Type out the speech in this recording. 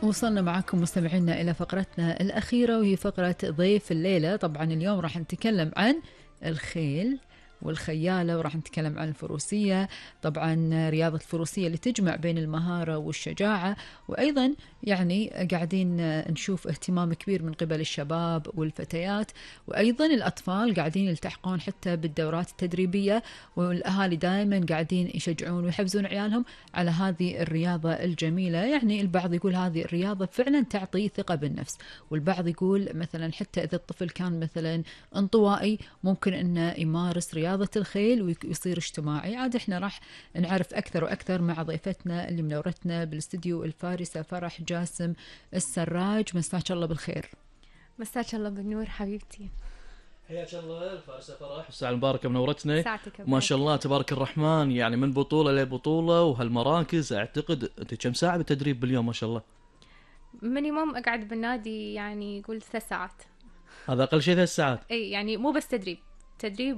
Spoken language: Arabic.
وصلنا معكم مستمعينا إلى فقرتنا الأخيرة، وهي فقرة ضيف الليلة. طبعا اليوم راح نتكلم عن الخيل والخيالة، وراح نتكلم عن الفروسية. طبعا رياضة الفروسية اللي تجمع بين المهارة والشجاعة، وأيضا يعني قاعدين نشوف اهتمام كبير من قبل الشباب والفتيات، وأيضا الأطفال قاعدين يلتحقون حتى بالدورات التدريبية، والأهالي دائما قاعدين يشجعون ويحفزون عيالهم على هذه الرياضة الجميلة. يعني البعض يقول هذه الرياضة فعلا تعطي ثقة بالنفس، والبعض يقول مثلا حتى إذا الطفل كان مثلا انطوائي ممكن أنه يمارس رياضة الخيل ويصير اجتماعي. عاد احنا راح نعرف أكثر وأكثر مع ضيفتنا اللي منورتنا بالاستديو، الفارسة فرح جاسم السراج. مساك الله بالخير. مساك الله بالنور حبيبتي. حياك الله الفارسة فرح، الساعة المباركة منورتنا. ساعتك ما شاء الله تبارك الرحمن، يعني من بطولة لبطولة، وهالمراكز اعتقد انت كم ساعة بالتدريب باليوم؟ ما شاء الله. مينيموم اقعد بالنادي يعني قول 3 ساعات. هذا اقل شيء 3 ساعات. اي يعني مو بس تدريب